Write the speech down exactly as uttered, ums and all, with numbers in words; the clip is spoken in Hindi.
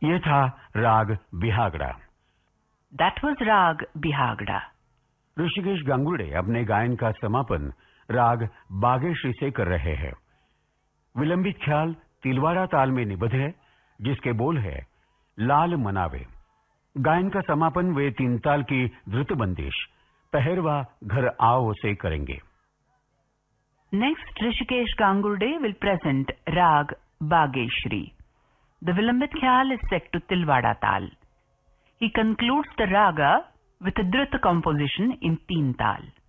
ये था राग Bihagda. That was Rag Bihagda. Rishikesh Gangurde अपने गायन का समापन राग बागेश्री से कर रहे हैं। विलंबित ख्याल तिलवाड़ा ताल में निबद्ध है, जिसके बोल है लाल मनावे। गायन का समापन वे तीन ताल की धृत बंदिश पहरवा घर आओ से करेंगे। Next, Rishikesh Gangurde will present Rag Bageshri. The Vilambit Khyal is set to Tilwada Tal. He concludes the raga with a Dhrut composition in Teen Tal.